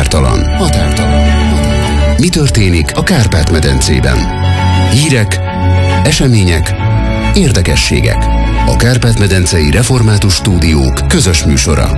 Határtalan. Mi történik a Kárpát-medencében? Hírek, események, érdekességek. A Kárpát-medencei Református Stúdiók közös műsora.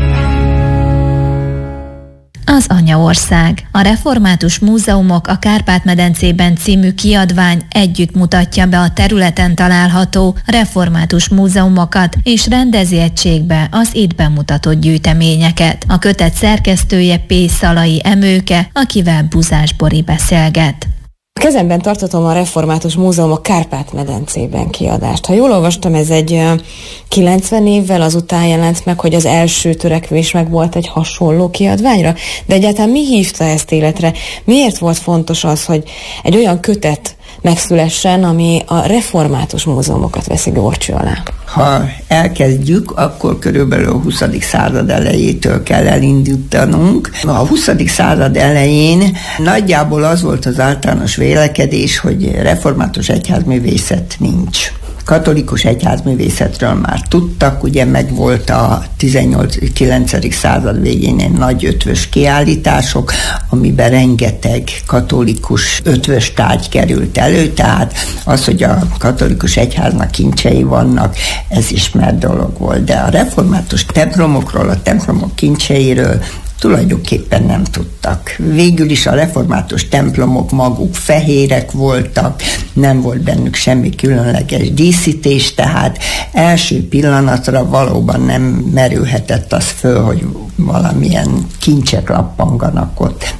Az Anyaország. A Református Múzeumok a Kárpát-medencében című kiadvány együtt mutatja be a területen található református múzeumokat, és rendezi egységbe az itt bemutatott gyűjteményeket. A kötet szerkesztője P. Szalai Emőke, akivel Buzás Bori beszélget. A kezemben tartatom a Református Múzeumok Kárpát-medencében kiadást. Ha jól olvastam, ez egy 90 évvel azután jelent meg, hogy az első törekvés meg volt egy hasonló kiadványra, de egyáltalán mi hívta ezt életre? Miért volt fontos az, hogy egy olyan kötet megszülessen, ami a református múzeumokat veszi górcső alá? Ha elkezdjük, akkor körülbelül a 20. század elejétől kell elindítanunk. A 20. század elején nagyjából az volt az általános vélekedés, hogy református egyházművészet nincs. Katolikus egyházművészetről már tudtak, ugye megvolt a 18-9. század végén egy nagy ötvös kiállítások, amiben rengeteg katolikus ötvös tárgy került elő, tehát az, hogy a katolikus egyháznak kincsei vannak, ez ismert dolog volt. De a református templomokról, a templomok kincseiről tulajdonképpen nem tudtak. Végül is a református templomok maguk fehérek voltak, nem volt bennük semmi különleges díszítés, tehát első pillanatra valóban nem merülhetett az föl, hogy valamilyen kincsek lappanganak ott.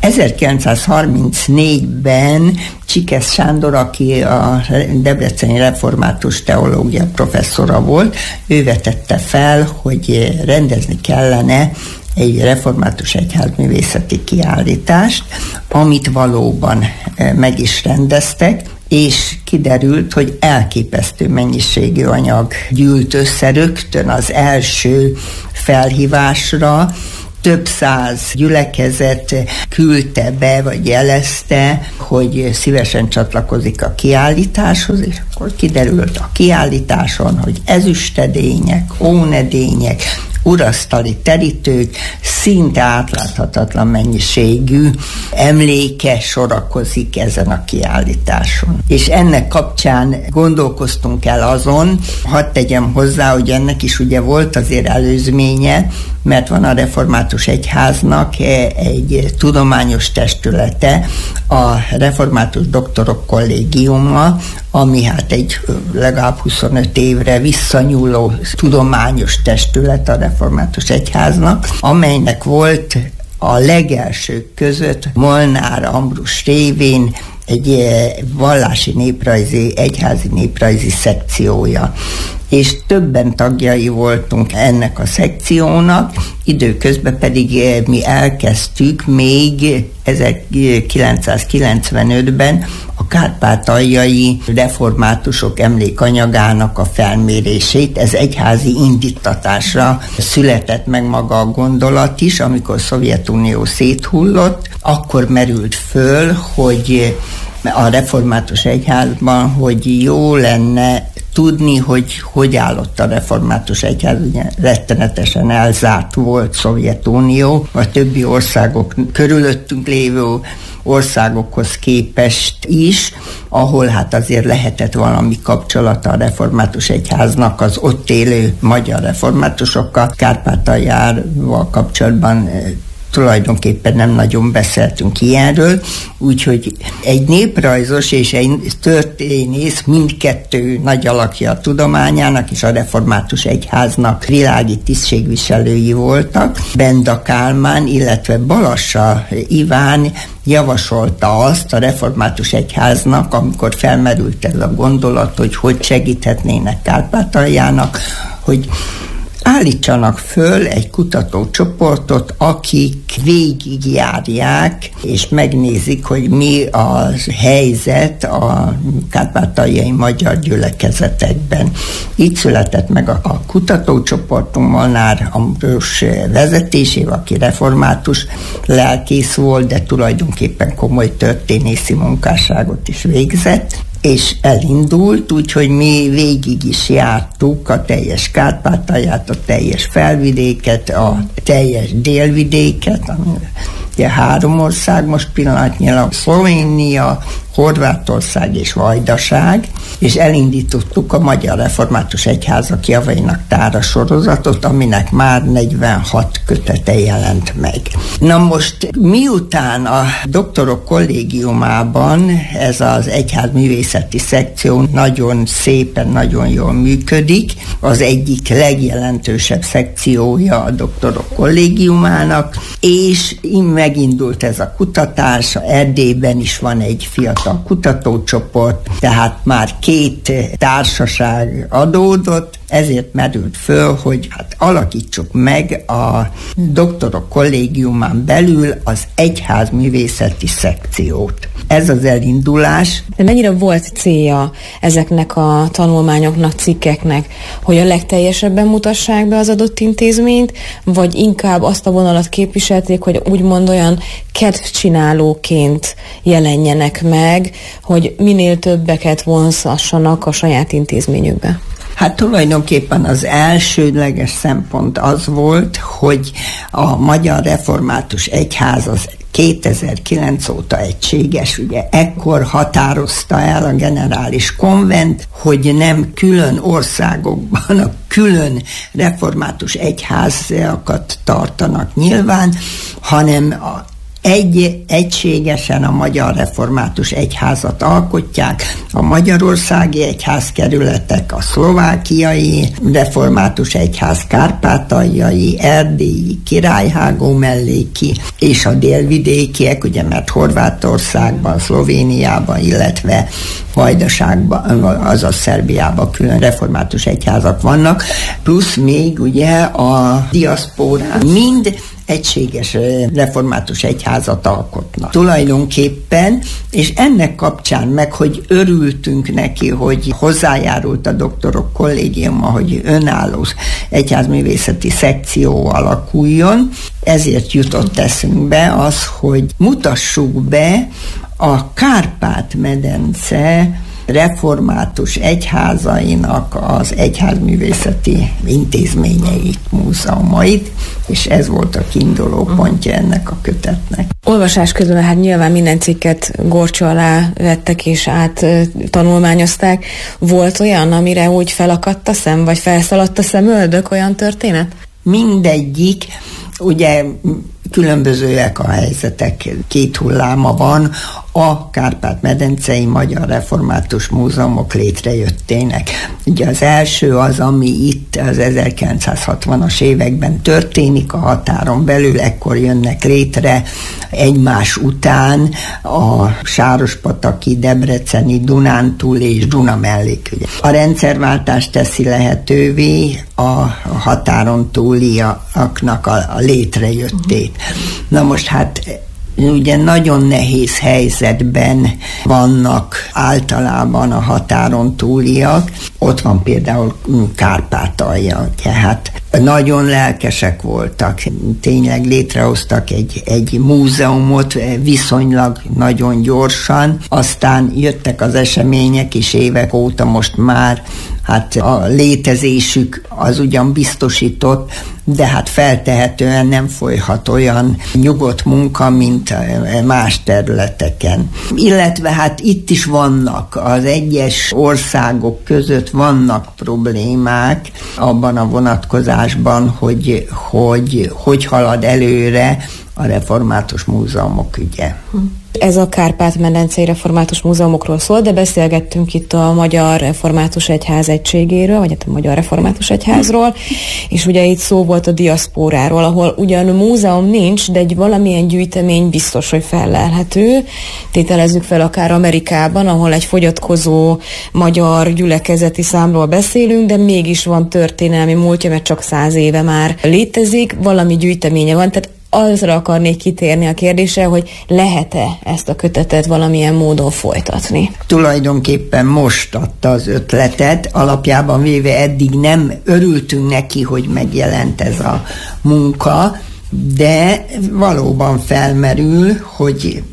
1934-ben Csikesz Sándor, aki a debreceni református teológia professzora volt, ő vetette fel, hogy rendezni kellene egy református egyházművészeti kiállítást, amit valóban meg is rendeztek, és kiderült, hogy elképesztő mennyiségű anyag gyűlt össze rögtön az első felhívásra. Több száz gyülekezet küldte be, vagy jelezte, hogy szívesen csatlakozik a kiállításhoz, és akkor kiderült a kiállításon, hogy ezüstedények, ónedények, urasztali terítők, szinte átláthatatlan mennyiségű emléke sorakozik ezen a kiállításon. És ennek kapcsán gondolkoztunk el azon, hadd tegyem hozzá, hogy ennek is ugye volt azért előzménye, mert van a református egyháznak egy tudományos testülete, a református doktorok kollégiuma, ami hát egy legalább 25 évre visszanyúló tudományos testület a református egyháznak, amelynek volt a legelsők között Molnár Ambrus révén egy vallási néprajzi, egyházi néprajzi szekciója. És többen tagjai voltunk ennek a szekciónak, időközben pedig mi elkezdtük még 1995-ben a kárpátaljai reformátusok emlékanyagának a felmérését. Ez egyházi indítatásra született meg maga a gondolat is, amikor a Szovjetunió széthullott, akkor merült föl, hogy a református egyházban, hogy jó lenne tudni, hogy állott a református egyház, ugye rettenetesen elzárt volt Szovjetunió, a többi országok körülöttünk lévő országokhoz képest is, ahol hát azért lehetett valami kapcsolata a református egyháznak az ott élő magyar reformátusokkal. Kárpátaljával kapcsolatban tulajdonképpen nem nagyon beszéltünk ilyenről, úgyhogy egy néprajzos és egy történész mindkettő nagy alakja a tudományának és a református egyháznak világi tisztségviselői voltak. Benda Kálmán, illetve Balassa Iván javasolta azt a református egyháznak, amikor felmerült ez a gondolat, hogy segíthetnének Kárpátaljának, hogy állítsanak föl egy kutatócsoportot, akik végigjárják és megnézik, hogy mi a helyzet a kárpátaljai magyar gyülekezetekben. Így született meg a kutatócsoportunk Molnár Ambrus vezetésével, aki református lelkész volt, de tulajdonképpen komoly történészi munkásságot is végzett, és elindult, úgyhogy mi végig is jártuk a teljes Kárpátalját, a teljes felvidéket, a teljes délvidéket, Ugye 3 ország most pillanatnyilag: Szlovénia, Horvátország és Vajdaság, és elindítottuk a Magyar Református Egyházak javainak tára sorozatot, aminek már 46 kötete jelent meg. Na most, miután a doktorok kollégiumában ez az egyházművészeti szekció nagyon szépen, nagyon jól működik, az egyik legjelentősebb szekciója a doktorok kollégiumának, és megindult ez a kutatás. Erdélyben is van egy fiatal kutatócsoport, tehát már 2 társaság adódott, ezért merült föl, hogy alakítsuk meg a doktorok kollégiumán belül az egyházművészeti szekciót. Ez az elindulás. De mennyire volt célja ezeknek a tanulmányoknak, cikkeknek, hogy a legteljesebben mutassák be az adott intézményt, vagy inkább azt a vonalat képviselték, hogy úgymond olyan kedvcsinálóként jelenjenek meg, hogy minél többeket vonzassanak a saját intézményükbe? Hát tulajdonképpen az elsődleges szempont az volt, hogy a Magyar Református Egyház az 2009 óta egységes, ugye ekkor határozta el a generális konvent, hogy nem külön országokban a külön református egyházakat tartanak nyilván, hanem egységesen a Magyar Református Egyházat alkotják, a magyarországi egyházkerületek, a szlovákiai Református Egyház, kárpátaljai, erdélyi, királyhágó melléki és a délvidékiek, ugye, mert Horvátországban, Szlovéniában, illetve Vajdaságban, azaz Szerbiában külön református egyházak vannak, plusz még ugye a diaszpórán mind egységes református egyházat alkotnak. Tulajdonképpen, és ennek kapcsán meg, hogy örültünk neki, hogy hozzájárult a doktorok kollégiuma, hogy önálló egyházművészeti szekció alakuljon, ezért jutott eszünkbe az, hogy mutassuk be a Kárpát-medence református egyházainak az egyházművészeti intézményeit, múzeumait, és ez volt a kiinduló pontja ennek a kötetnek. Olvasás közben hát nyilván minden cikket górcső alá vettek és áttanulmányozták. Volt olyan, amire úgy felakadt a szem, vagy felszaladt a szemöldök, olyan történet? Mindegyik, ugye különbözőek a helyzetek, 2 hulláma van, a Kárpát-medencei Magyar Református Múzeumok létrejöttének. Ugye az első az, ami itt az 1960-as években történik a határon belül, ekkor jönnek létre egymás után a sárospataki, debreceni, Dunántúli és Duna mellék. Ugye. A rendszerváltás teszi lehetővé a határon túliaknak a létrejöttét. Na most hát ugye nagyon nehéz helyzetben vannak általában a határon túliak. Ott van például Kárpátalja, tehát nagyon lelkesek voltak, tényleg létrehoztak egy múzeumot viszonylag nagyon gyorsan, aztán jöttek az események is évek óta, most már hát a létezésük az ugyan biztosított, de hát feltehetően nem folyhat olyan nyugodt munka, mint más területeken. Illetve hát itt is vannak, az egyes országok között vannak problémák abban a vonatkozásban, hogy halad előre a református múzeumok ügye. Ez a Kárpát-medencei református múzeumokról szól, de beszélgettünk itt a Magyar Református Egyház egységéről, vagy a Magyar Református Egyházról, és ugye itt szó volt a diaszpóráról, ahol ugyan múzeum nincs, de egy valamilyen gyűjtemény biztos, hogy fellelhető. Tételezzük fel akár Amerikában, ahol egy fogyatkozó magyar gyülekezeti számról beszélünk, de mégis van történelmi múltja, mert csak 100 éve már létezik, valami gyűjteménye van, tehát azra akarnék kitérni a kérdésre, hogy lehet-e ezt a kötetet valamilyen módon folytatni? Tulajdonképpen most adta az ötletet, alapjában véve eddig nem örültünk neki, hogy megjelent ez a munka, de valóban felmerül, hogy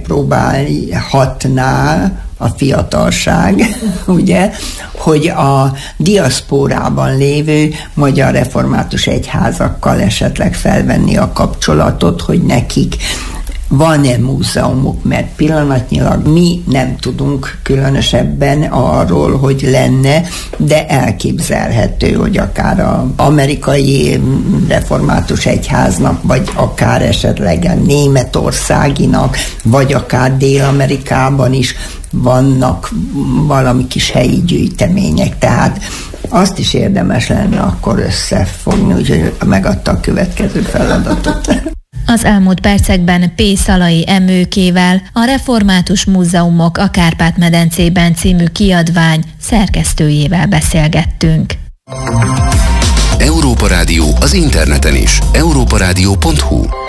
megpróbálhatná a fiatalság, ugye, hogy a diaszpórában lévő magyar református egyházakkal esetleg felvenni a kapcsolatot, hogy nekik van-e múzeumuk, mert pillanatnyilag mi nem tudunk különösebben arról, hogy lenne, de elképzelhető, hogy akár az amerikai református egyháznak, vagy akár esetleg a németországinak, vagy akár Dél-Amerikában is vannak valami kis helyi gyűjtemények, tehát azt is érdemes lenne akkor összefogni, úgyhogy megadta a következő feladatot. Az elmúlt percekben P. Szalai Emőkével, a Református Múzeumok a Kárpát-medencében című kiadvány szerkesztőjével beszélgettünk. Európa Rádió az interneten is. europaradio.hu